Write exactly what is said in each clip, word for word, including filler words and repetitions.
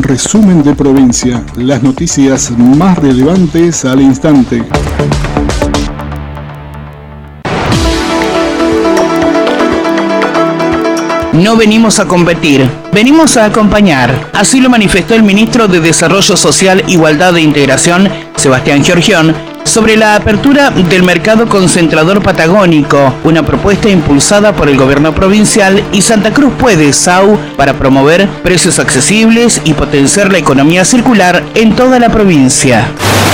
Resumen de provincia, las noticias más relevantes al instante. No venimos a competir, venimos a acompañar. Así lo manifestó el ministro de Desarrollo Social, Igualdad e Integración, Sebastián Giorgión, sobre la apertura del mercado concentrador patagónico, una propuesta impulsada por el gobierno provincial y Santa Cruz Puede, S A U, para promover precios accesibles y potenciar la economía circular en toda la provincia.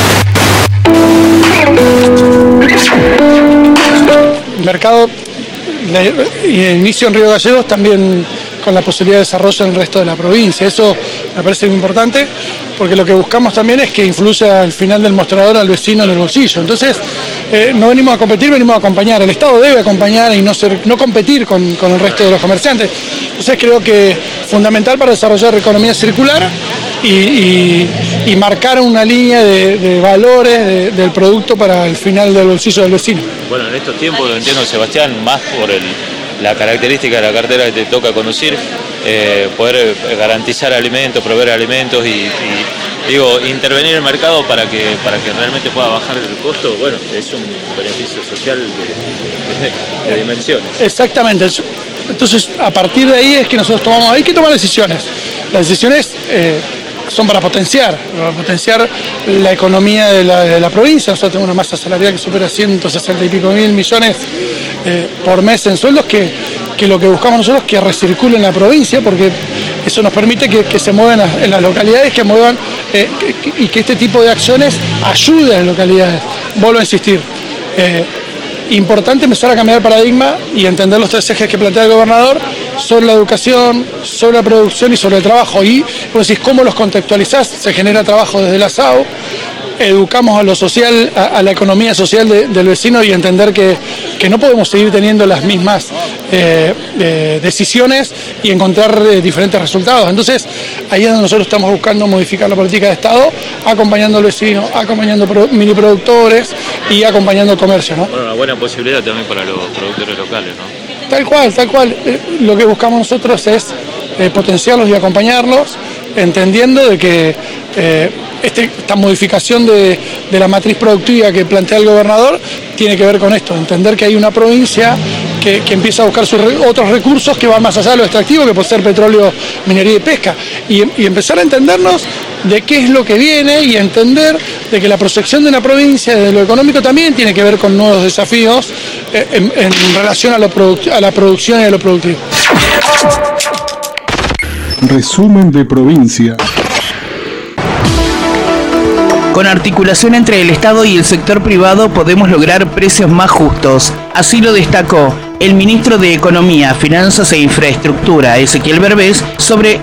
El mercado de inicio en Río Gallegos, también con la posibilidad de desarrollo en el resto de la provincia. Eso me parece muy importante, porque lo que buscamos también es que influya al final del mostrador al vecino en el bolsillo. Entonces, eh, no venimos a competir, venimos a acompañar. El Estado debe acompañar y no, ser, no competir con, con el resto de los comerciantes. Entonces creo que es fundamental para desarrollar economía circular y, y, y marcar una línea de, de valores de, del producto para el final del bolsillo del vecino. Bueno, en estos tiempos, lo entiendo, Sebastián, más por el, la característica de la cartera que te toca conducir, eh, poder garantizar alimentos, proveer alimentos y, y digo, intervenir en el mercado para que, para que realmente pueda bajar el costo, bueno, es un beneficio social de, de, de dimensiones. Exactamente. Entonces, a partir de ahí es que nosotros tomamos, hay que tomar decisiones. Las decisiones eh, son para potenciar, para potenciar la economía de la, de la provincia. Nosotros tenemos una masa salarial que supera ciento sesenta y pico mil millones eh, por mes en sueldos, que, que lo que buscamos nosotros es que recircule en la provincia, porque eso nos permite que, que se muevan en las localidades, que muevan eh, que, y que este tipo de acciones ayuden a las localidades. Vuelvo a insistir. Eh, Importante empezar a cambiar el paradigma y entender los tres ejes que plantea el gobernador sobre la educación, sobre la producción y sobre el trabajo. Y pues decís, ¿cómo los contextualizás? Se genera trabajo desde la S A U, educamos a lo social, a, a la economía social de, del vecino, y entender que, que no podemos seguir teniendo las mismas eh, eh, decisiones y encontrar eh, diferentes resultados. Entonces, ahí es donde nosotros estamos buscando modificar la política de Estado, acompañando al vecino, acompañando pro, mini productores y acompañando el comercio, ¿no? Bueno, una buena posibilidad también para los productores locales, ¿no? Tal cual, tal cual. Eh, lo que buscamos nosotros es eh, potenciarlos y acompañarlos, entendiendo de que eh, este, esta modificación de, de la matriz productiva que plantea el gobernador tiene que ver con esto, entender que hay una provincia que, que empieza a buscar sus re, otros recursos que van más allá de lo extractivo, que puede ser petróleo, minería y pesca, y, y empezar a entendernos de qué es lo que viene y entender de que la proyección de una provincia de lo económico también tiene que ver con nuevos desafíos eh, en, en relación a, lo a la producción y a lo productivo. Resumen de provincia. Con articulación entre el Estado y el sector privado podemos lograr precios más justos. Así lo destacó el ministro de Economía, Finanzas e Infraestructura, Ezequiel Berbés, sobre